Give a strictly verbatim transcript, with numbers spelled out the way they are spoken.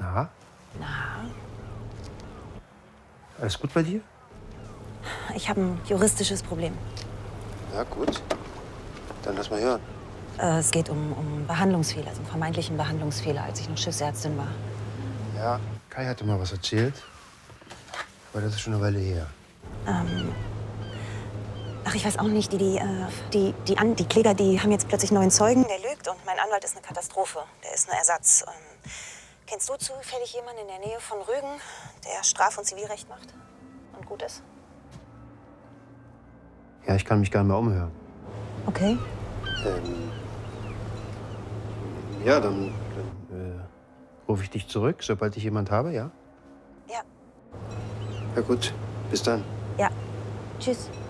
Na? Na? Alles gut bei dir? Ich habe ein juristisches Problem. Ja, gut. Dann lass mal hören. Äh, es geht um, um Behandlungsfehler, also einen vermeintlichen Behandlungsfehler, als ich noch Schiffsärztin war. Ja, Kai hatte mal was erzählt. Aber das ist schon eine Weile her. Ähm, ach, ich weiß auch nicht, die, die, äh, die, die, An die Kläger, die haben jetzt plötzlich einen neuen Zeugen, der lügt und mein Anwalt ist eine Katastrophe. Der ist ein Ersatz. Ähm, kennst du zufällig jemanden in der Nähe von Rügen, der Straf- und Zivilrecht macht und gut ist? Ja, ich kann mich gar nicht mehr umhören. Okay. Ähm, ja, dann, dann äh, rufe ich dich zurück, sobald ich jemand habe, ja? Ja. Ja, gut. Bis dann. Ja. Tschüss.